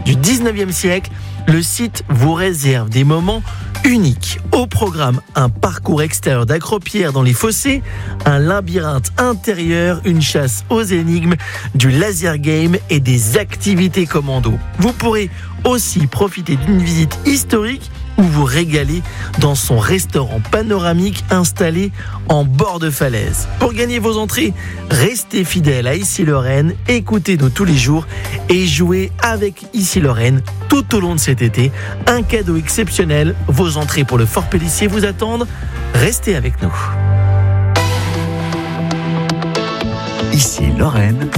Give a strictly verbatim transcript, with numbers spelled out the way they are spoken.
du dix-neuvième siècle, le site vous réserve des moments uniques. Au programme, un parcours extérieur d'accropière dans les fossés, un labyrinthe intérieur, une chasse aux énigmes, du laser game et des activités commando. Vous pourrez aussi profiter d'une visite historique ou vous régaler dans son restaurant panoramique installé en bord de falaise. Pour gagner vos entrées, restez fidèles à Issy-Lorraine, écoutez-nous tous les jours et jouez avec Issy-Lorraine tout au long de cet été. Un cadeau exceptionnel, vos entrées pour le Fort Pélissier vous attendent. Restez avec nous. Issy-Lorraine.